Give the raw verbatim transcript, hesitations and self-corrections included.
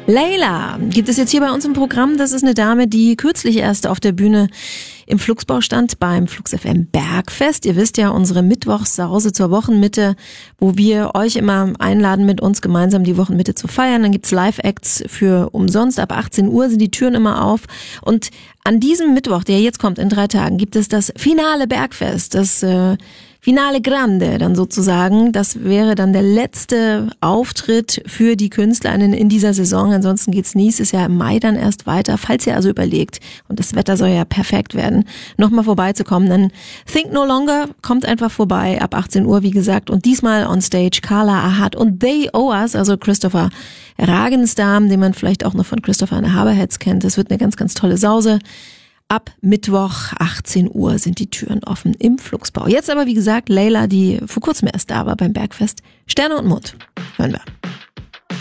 Layla gibt es jetzt hier bei uns im Programm. Das ist eine Dame, die kürzlich erst auf der Bühne im Flugsbau stand beim Flux F M Bergfest. Ihr wisst ja, unsere Mittwochssause zur Wochenmitte, wo wir euch immer einladen, mit uns gemeinsam die Wochenmitte zu feiern. Dann gibt's Live-Acts für umsonst. Ab achtzehn Uhr sind die Türen immer auf. Und an diesem Mittwoch, der jetzt kommt, in drei Tagen, gibt es das Finale Bergfest. Das äh, Finale Grande dann sozusagen. Das wäre dann der letzte Auftritt für die KünstlerInnen in dieser Saison. Ansonsten geht's nächstes Jahr im Mai dann erst weiter. Falls ihr also überlegt, und das Wetter soll ja perfekt werden, nochmal vorbeizukommen, dann Think No Longer, kommt einfach vorbei ab achtzehn Uhr, wie gesagt. Und diesmal on stage Carla Ahad und They Owe Us, also Christopher Ragensdam, den man vielleicht auch noch von Christopher and the Haberheads kennt. Das wird eine ganz, ganz tolle Sause. Ab Mittwoch achtzehn Uhr sind die Türen offen im Flugsbau. Jetzt aber, wie gesagt, Layla, die vor kurzem erst da war beim Bergfest. Sterne und Mond. Hören wir.